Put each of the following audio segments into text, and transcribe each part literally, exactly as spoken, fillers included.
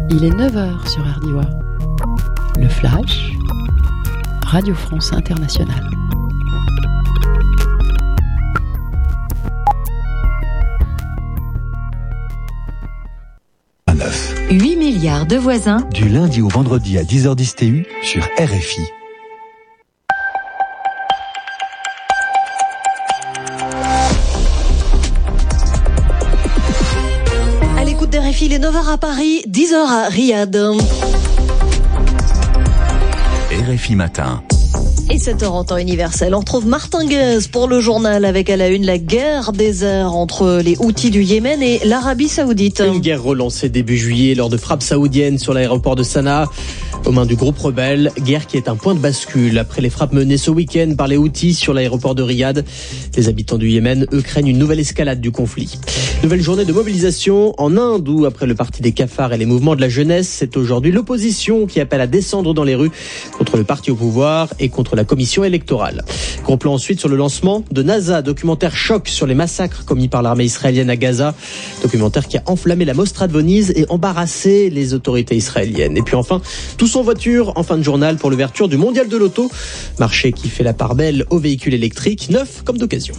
Il est neuf heures sur R D I A. Le Flash, Radio France Internationale. huit milliards de voisins. Du lundi au vendredi à dix heures dix T U sur R F I. À l'écoute d'R F I, il est neuf heures à Paris, dix heures à Riyad. R F I matin. Et sept heures en temps universel. On retrouve Martin Guez pour le journal avec à la une la guerre des airs entre les Houthis du Yémen et l'Arabie Saoudite. Une guerre relancée début juillet lors de frappes saoudiennes sur l'aéroport de Sanaa aux mains du groupe rebelle. Guerre qui est un point de bascule après les frappes menées ce week-end par les Houthis sur l'aéroport de Riyad. Les habitants du Yémen, eux, craignent une nouvelle escalade du conflit. Nouvelle journée de mobilisation en Inde où, après le parti des cafards et les mouvements de la jeunesse, c'est aujourd'hui l'opposition qui appelle à descendre dans les rues contre le parti au pouvoir et contre la commission électorale. Gros plan ensuite sur le lancement de NASA, documentaire choc sur les massacres commis par l'armée israélienne à Gaza. Documentaire qui a enflammé la Mostra de Venise et embarrassé les autorités israéliennes. Et puis enfin, tous en voiture en fin de journal pour l'ouverture du mondial de l'auto. Marché qui fait la part belle aux véhicules électriques, neufs comme d'occasion.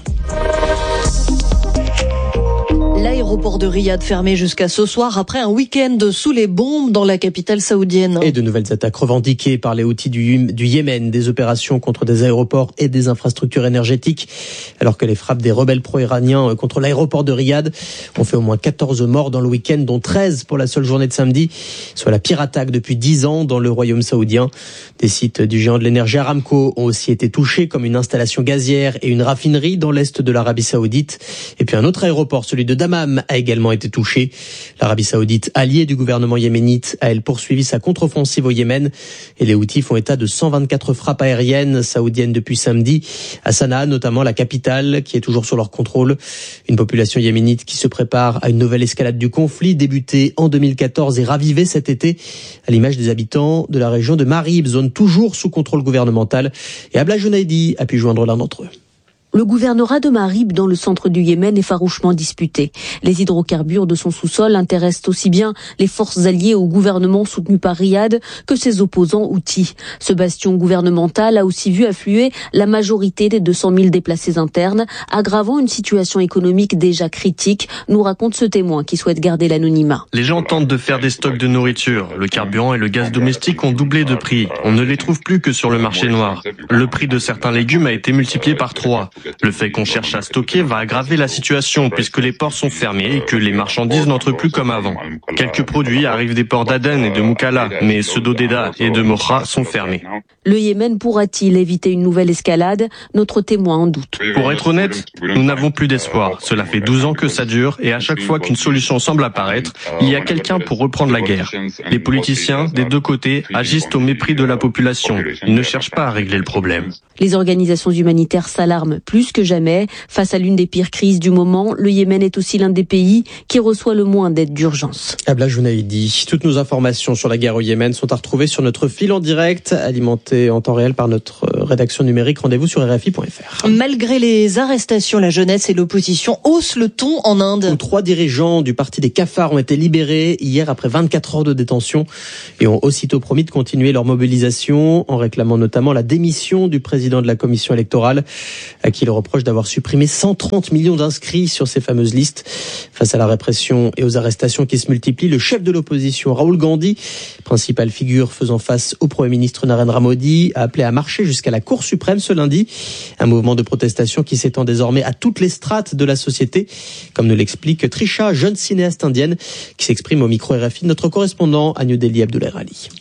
L'aéroport de Riyad fermé jusqu'à ce soir après un week-end sous les bombes dans la capitale saoudienne. Et de nouvelles attaques revendiquées par les Houthis du, du Yémen, des opérations contre des aéroports et des infrastructures énergétiques, alors que les frappes des rebelles pro-iraniens contre l'aéroport de Riyad ont fait au moins quatorze morts dans le week-end, dont treize pour la seule journée de samedi, soit la pire attaque depuis dix ans dans le royaume saoudien. Des sites du géant de l'énergie Aramco ont aussi été touchés, comme une installation gazière et une raffinerie dans l'est de l'Arabie Saoudite. Et puis un autre aéroport, celui de Dammam, a également été touché. L'Arabie Saoudite, alliée du gouvernement yéménite, a elle poursuivi sa contre-offensive au Yémen. Et les Houthis font état de cent vingt-quatre frappes aériennes saoudiennes depuis samedi, à Sanaa notamment, la capitale, qui est toujours sous leur contrôle. Une population yéménite qui se prépare à une nouvelle escalade du conflit, débutée en deux mille quatorze et ravivée cet été, à l'image des habitants de la région de Marib, zone toujours sous contrôle gouvernemental. Et Abla Jounaidi a pu joindre l'un d'entre eux. Le gouvernorat de Marib, dans le centre du Yémen, est farouchement disputé. Les hydrocarbures de son sous-sol intéressent aussi bien les forces alliées au gouvernement soutenu par Riyad que ses opposants Houthis. Ce bastion gouvernemental a aussi vu affluer la majorité des deux cent mille déplacés internes, aggravant une situation économique déjà critique, nous raconte ce témoin qui souhaite garder l'anonymat. Les gens tentent de faire des stocks de nourriture. Le carburant et le gaz domestique ont doublé de prix. On ne les trouve plus que sur le marché noir. Le prix de certains légumes a été multiplié par trois. Le fait qu'on cherche à stocker va aggraver la situation puisque les ports sont fermés et que les marchandises n'entrent plus comme avant. Quelques produits arrivent des ports d'Aden et de Moukalla, mais ceux d'Odeda et de Mocha sont fermés. Le Yémen pourra-t-il éviter une nouvelle escalade ? Notre témoin en doute. Pour être honnête, nous n'avons plus d'espoir. Cela fait douze ans que ça dure et à chaque fois qu'une solution semble apparaître, il y a quelqu'un pour reprendre la guerre. Les politiciens, des deux côtés, agissent au mépris de la population. Ils ne cherchent pas à régler le problème. Les organisations humanitaires s'alarment plus que jamais. Face à l'une des pires crises du moment, le Yémen est aussi l'un des pays qui reçoit le moins d'aide d'urgence. Abla Jounaidi, toutes nos informations sur la guerre au Yémen sont à retrouver sur notre fil en direct, alimenté en temps réel par notre rédaction numérique. Rendez-vous sur R F I point F R. Malgré les arrestations, la jeunesse et l'opposition haussent le ton en Inde. Où trois dirigeants du parti des cafards ont été libérés hier après vingt-quatre heures de détention et ont aussitôt promis de continuer leur mobilisation en réclamant notamment la démission du président de la commission électorale à qui il reproche d'avoir supprimé cent trente millions d'inscrits sur ces fameuses listes. Face à la répression et aux arrestations qui se multiplient, le chef de l'opposition, Rahul Gandhi, principale figure faisant face au Premier ministre Narendra Modi, a appelé à marcher jusqu'à la Cour suprême ce lundi. Un mouvement de protestation qui s'étend désormais à toutes les strates de la société, comme nous l'explique Trisha, jeune cinéaste indienne, qui s'exprime au micro R F I, notre correspondant à New Delhi, Abdoulaye Ali.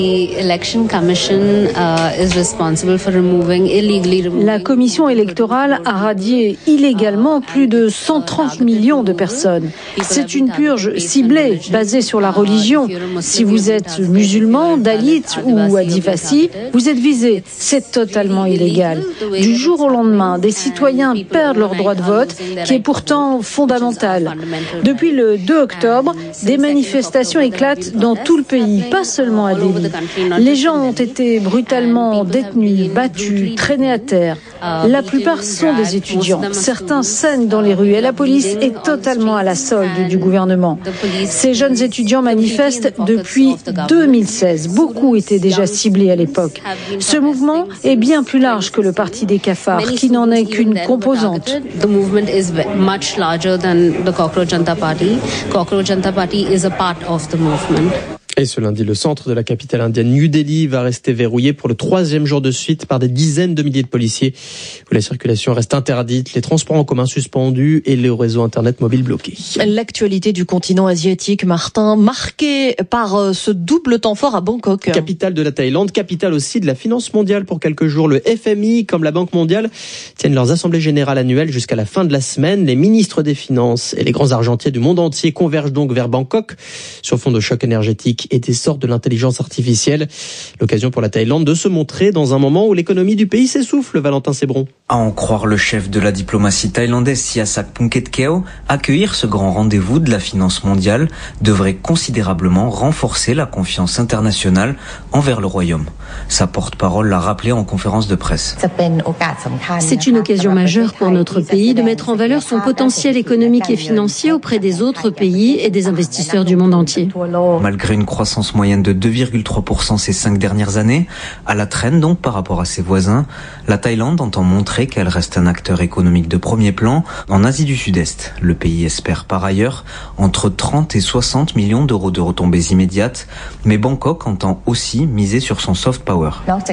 La commission électorale a radié illégalement plus de cent trente millions de personnes. C'est une purge ciblée, basée sur la religion. Si vous êtes musulman, dalit ou adivasi, vous êtes visé. C'est totalement illégal. Du jour au lendemain, des citoyens perdent leur droit de vote, qui est pourtant fondamental. Depuis le deux octobre, des manifestations éclatent dans tout le pays, pas seulement à Delhi. Les gens ont été brutalement détenus, battus, traînés à terre. La plupart sont des étudiants. Certains saignent dans les rues et la police est totalement à la solde du gouvernement. Ces jeunes étudiants manifestent depuis deux mille seize. Beaucoup étaient déjà ciblés à l'époque. Ce mouvement est bien plus large que le Parti des cafards, qui n'en est qu'une composante. The movement is much larger than the Cockroach Janata Party. Cockroach Janata Party is a part of the movement. Et ce lundi, le centre de la capitale indienne, New Delhi, va rester verrouillé pour le troisième jour de suite par des dizaines de milliers de policiers, où la circulation reste interdite, les transports en commun suspendus et les réseaux internet mobiles bloqués. L'actualité du continent asiatique, Martin, marquée par ce double temps fort à Bangkok. Capitale de la Thaïlande, capitale aussi de la finance mondiale pour quelques jours. Le F M I, comme la Banque mondiale, tiennent leurs assemblées générales annuelles jusqu'à la fin de la semaine. Les ministres des Finances et les grands argentiers du monde entier convergent donc vers Bangkok sur fond de choc énergétique et d'essor de l'intelligence artificielle. L'occasion pour la Thaïlande de se montrer dans un moment où l'économie du pays s'essouffle, Valentin Sébron. À en croire le chef de la diplomatie thaïlandaise, Sihasak Phuket, accueillir ce grand rendez-vous de la finance mondiale devrait considérablement renforcer la confiance internationale envers le royaume. Sa porte-parole l'a rappelé en conférence de presse. C'est une occasion majeure pour notre pays de mettre en valeur son potentiel économique et financier auprès des autres pays et des investisseurs du monde entier. Malgré une croissance moyenne de deux virgule trois pour cent ces cinq dernières années, à la traîne donc par rapport à ses voisins, la Thaïlande entend montrer qu'elle reste un acteur économique de premier plan en Asie du Sud-Est. Le pays espère par ailleurs entre trente et soixante millions d'euros de retombées immédiates, mais Bangkok entend aussi miser sur son soft power.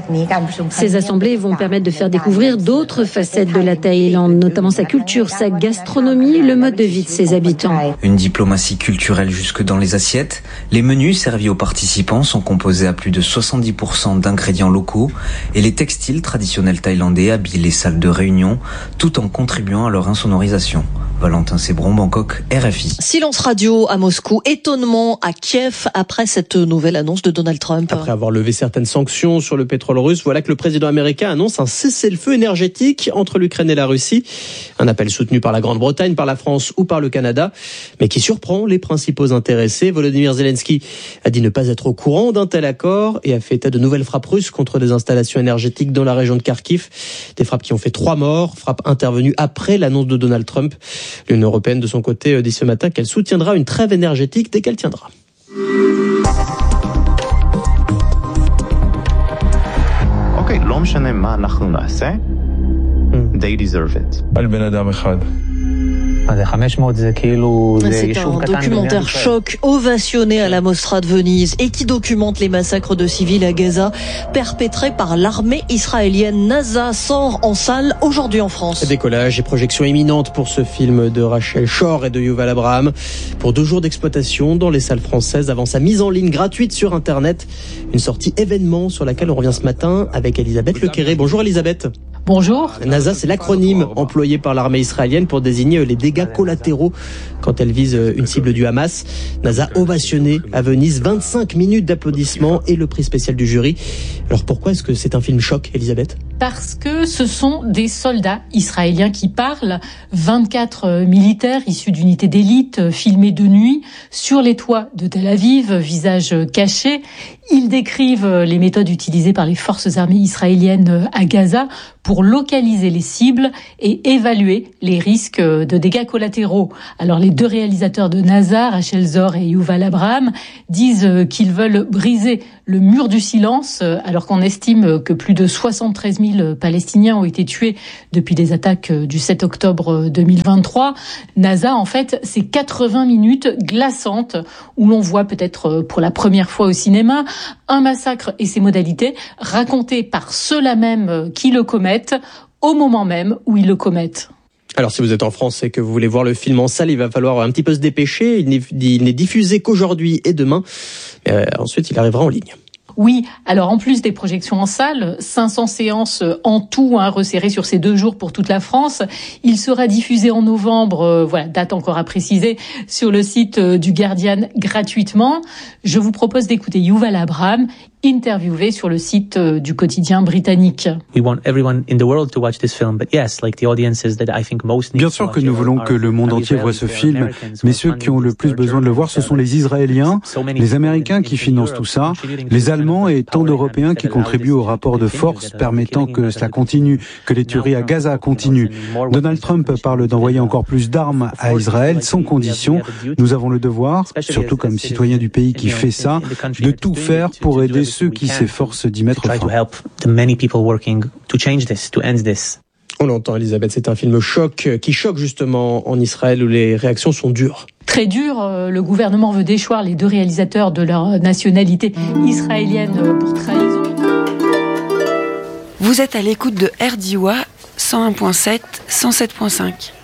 Ces assemblées vont permettre de faire découvrir d'autres facettes de la Thaïlande, notamment sa culture, sa gastronomie, le mode de vie de ses habitants. Une diplomatie culturelle jusque dans les assiettes. Les menus servis aux participants sont composés à plus de soixante-dix pour cent d'ingrédients locaux et les textiles traditionnels thaïlandais habillent les salles de réunion tout en contribuant à leur insonorisation. Valentin Sébron, Bangkok, R F I. Silence radio à Moscou, étonnement à Kiev après cette nouvelle annonce de Donald Trump. Après avoir levé certaines sanctions sur le pétrole russe, voilà que le président américain annonce un cessez-le-feu énergétique entre l'Ukraine et la Russie. Un appel soutenu par la Grande-Bretagne, par la France ou par le Canada, mais qui surprend les principaux intéressés. Volodymyr Zelensky a dit ne pas être au courant d'un tel accord et a fait état de nouvelles frappes russes contre des installations énergétiques dans la région de Kharkiv. Des frappes qui ont fait trois morts, frappes intervenues après l'annonce de Donald Trump. L'Union européenne, de son côté, dit ce matin qu'elle soutiendra une trêve énergétique dès qu'elle tiendra. Okay, לא משנה מה אנחנו נעשה, they deserve it. על בן אדם אחד. C'est un documentaire choc ovationné à la Mostra de Venise et qui documente les massacres de civils à Gaza perpétrés par l'armée israélienne. NASA sort en salle aujourd'hui en France. Décollage et projection imminente pour ce film de Rachel Shore et de Yuval Abraham. Pour deux jours d'exploitation dans les salles françaises avant sa mise en ligne gratuite sur Internet. Une sortie événement sur laquelle on revient ce matin avec Elisabeth Lequéré. Bonjour Elisabeth. Bonjour. NASA, c'est l'acronyme employé par l'armée israélienne pour désigner les dégâts collatéraux quand elle vise une cible du Hamas. NASA ovationné à Venise, vingt-cinq minutes d'applaudissements et le prix spécial du jury. Alors pourquoi est-ce que c'est un film choc, Elisabeth ? Parce que ce sont des soldats israéliens qui parlent, vingt-quatre militaires issus d'unités d'élite filmés de nuit sur les toits de Tel Aviv, visage caché. Ils décrivent les méthodes utilisées par les forces armées israéliennes à Gaza pour localiser les cibles et évaluer les risques de dégâts collatéraux. Alors les deux réalisateurs de NASA, Rachel Zor et Yuval Abraham, disent qu'ils veulent briser le mur du silence alors qu'on estime que plus de soixante-treize mille Palestiniens ont été tués depuis les attaques du sept octobre deux mille vingt-trois. NASA, en fait, c'est quatre-vingts minutes glaçantes où l'on voit peut-être pour la première fois au cinéma un massacre et ses modalités racontés par ceux-là même qui le commettent au moment même où ils le commettent. Alors si vous êtes en France et que vous voulez voir le film en salle, il va falloir un petit peu se dépêcher. Il n'est, il n'est diffusé qu'aujourd'hui et demain. Mais euh, ensuite, il arrivera en ligne. Oui, alors en plus des projections en salle, cinq cents séances en tout, hein, resserrées sur ces deux jours pour toute la France. Il sera diffusé en novembre, euh, voilà, date encore à préciser, sur le site euh, du Guardian gratuitement. Je vous propose d'écouter Yuval Abraham. interviewé sur le site du quotidien britannique. Bien sûr que nous voulons que le monde entier voit ce film, mais ceux qui ont le plus besoin de le voir, ce sont les Israéliens, les Américains qui financent tout ça, les Allemands et tant d'Européens qui contribuent au rapport de force permettant que cela continue, que les tueries à Gaza continuent. Donald Trump parle d'envoyer encore plus d'armes à Israël sans condition. Nous avons le devoir, surtout comme citoyens du pays qui fait ça, de tout faire pour aider ceux qui s'efforcent d'y mettre fin. On l'entend, Elisabeth, c'est un film choc qui choque justement en Israël où les réactions sont dures. Très dur, le gouvernement veut déchoir les deux réalisateurs de leur nationalité israélienne pour trahison. Vous êtes à l'écoute de R D I W A cent un virgule sept, cent sept virgule cinq.